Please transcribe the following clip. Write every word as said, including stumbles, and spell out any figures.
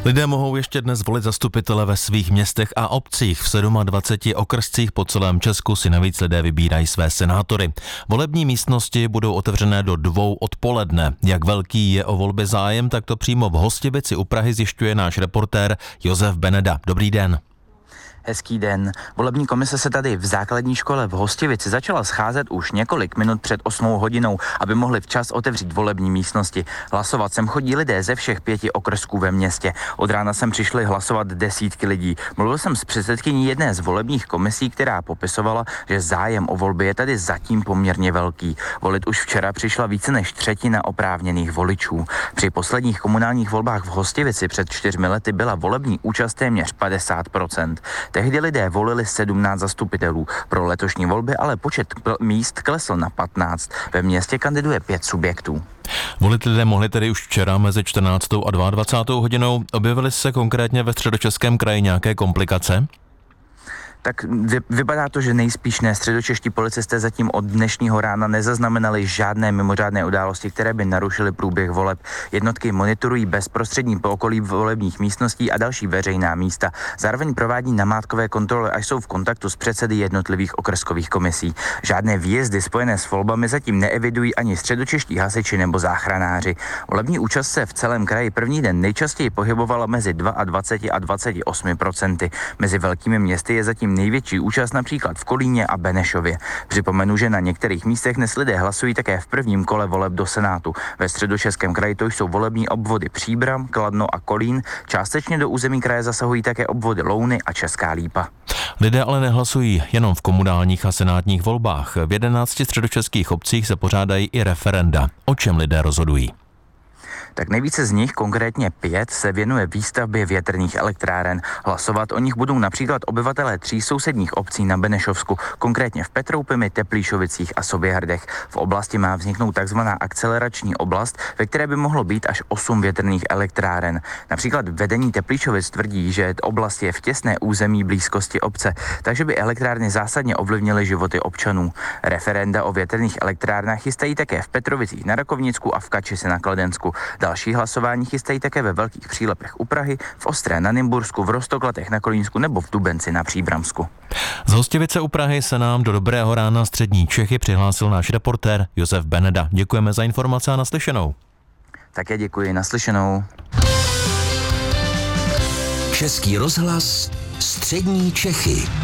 Lidé mohou ještě dnes volit zastupitele ve svých městech a obcích. V dvaceti sedmi okrscích po celém Česku si navíc lidé vybírají své senátory. Volební místnosti budou otevřené do dvou odpoledne. Jak velký je o volby zájem, tak to přímo v Hostivici u Prahy zjišťuje náš reportér Josef Beneda. Dobrý den. Hezký den. Volební komise se tady v základní škole v Hostivici začala scházet už několik minut před osmou hodinou, aby mohli včas otevřít volební místnosti. Hlasovat sem chodí lidé ze všech pěti okrsků ve městě. Od rána sem přišli hlasovat desítky lidí. Mluvil jsem s předsedkyní jedné z volebních komisí, která popisovala, že zájem o volby je tady zatím poměrně velký. Volit už včera přišla více než třetina oprávněných voličů. Při posledních komunálních volbách v Hostivici před čtyřmi lety byla volební účast téměř padesát procent. Tehdy lidé volili sedmnáct zastupitelů. Pro letošní volby ale počet míst klesl na patnáct. Ve městě kandiduje pět subjektů. Volit lidé mohli tedy už včera mezi čtrnáctou a dvacátou druhou hodinou. Objevily se konkrétně ve Středočeském kraji nějaké komplikace? Tak vy, vypadá to, že nejspíš ne. Středočeští policisté zatím od dnešního rána nezaznamenali žádné mimořádné události, které by narušily průběh voleb. Jednotky monitorují bezprostřední okolí volebních místností a další veřejná místa. Zároveň provádí namátkové kontroly a jsou v kontaktu s předsedy jednotlivých okrskových komisí. Žádné výjezdy spojené s volbami zatím neevidují ani středočeští hasiči nebo záchranáři. Volební účast se v celém kraji první den nejčastěji pohybovala mezi dvaceti dvěma a dvaceti osmi procenty. Mezi velkými městy je zatím největší účast například v Kolíně a Benešově. Připomenu, že na některých místech dnes lidé hlasují také v prvním kole voleb do Senátu. Ve Středočeském kraji to jsou volební obvody Příbram, Kladno a Kolín. Částečně do území kraje zasahují také obvody Louny a Česká Lípa. Lidé ale nehlasují jenom v komunálních a senátních volbách. V jedenácti středočeských obcích se pořádají i referenda. O čem lidé rozhodují? Tak nejvíce z nich, konkrétně pět, se věnuje výstavbě větrných elektráren. Hlasovat o nich budou například obyvatelé tří sousedních obcí na Benešovsku, konkrétně v Petroupimi, Teplíšovicích a Soběhrdech. V oblasti má vzniknout takzvaná akcelerační oblast, ve které by mohlo být až osm větrných elektráren. Například vedení Teplíšovic tvrdí, že oblast je v těsné území blízkosti obce, takže by elektrárny zásadně ovlivnily životy občanů. Referenda o větrných elektrárnách chystají také v Petrovicích na Rakovnicku a v Kačisi na Kladensku. Další hlasování chystají také ve Velkých Přílepech u Prahy, v Ostré na Nymbursku, v Roztoklatech na Kolínsku nebo v Dubenci na Příbramsku. Z Hostivice u Prahy se nám do Dobrého rána střední Čechy přihlásil náš reportér Josef Beneda. Děkujeme za informace a naslyšenou. Také děkuji, naslyšenou. Český rozhlas střední Čechy.